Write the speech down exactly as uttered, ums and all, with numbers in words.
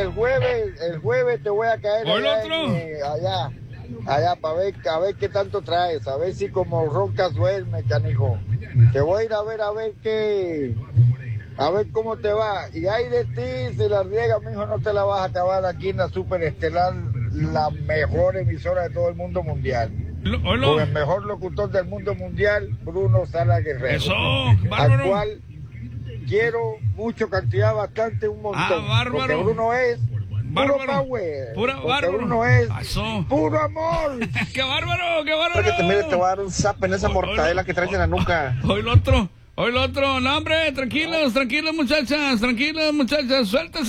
el jueves, el jueves te voy a caer ¿O el allá, otro? en, eh, allá, allá para ver, a ver qué tanto traes, a ver si como roncas duerme, canijo. Te voy a ir a ver, a ver qué, a ver cómo te va. Y hay de ti, si la riega, mijo, no te la vas a acabar aquí en la Superestelar, la mejor emisora de todo el mundo mundial. Lo- Con Oilo. el mejor locutor del mundo mundial, Bruno Sala Guerrero. Eso, Al bárbaro. cual quiero mucho, cantidad, bastante, un montón. Ah, bárbaro. Porque Bruno es Bárbaro. puro power. Pura Porque bárbaro. Bruno es Eso. puro amor. ¡Qué bárbaro, qué bárbaro! Porque te, mire, te voy a dar un zap en esa mortadela que traes en la nuca. Hoy el otro, hoy el otro. No, hombre, tranquilos, tranquilos, muchachas, tranquilos, muchachas, suéltese.